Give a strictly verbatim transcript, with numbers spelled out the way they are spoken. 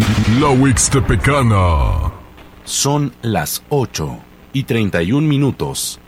La Huixtepecana. Son las ocho y treinta y un minutos.